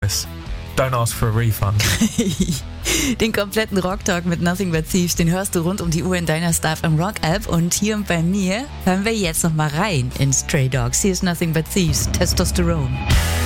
this. Don't ask for a refund. Den kompletten Rock-Talk mit Nothing But Thieves, den hörst du rund um die Uhr in deiner Star FM Rock-App. Und hier bei mir hören wir jetzt nochmal rein in Stray Dogs. Hier ist Nothing But Thieves, Testosterone.